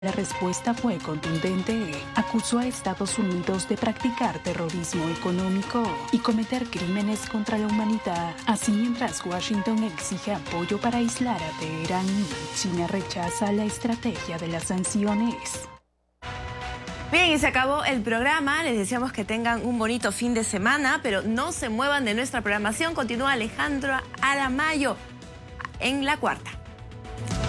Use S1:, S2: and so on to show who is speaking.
S1: La respuesta fue contundente. Acusó a Estados Unidos de practicar terrorismo económico y cometer crímenes contra la humanidad. Así, mientras Washington exige apoyo para aislar a Teherán, China rechaza la estrategia de las sanciones.
S2: Bien, y se acabó el programa. Les deseamos que tengan un bonito fin de semana, pero no se muevan de nuestra programación. Continúa Alejandro Aramayo en La Cuarta.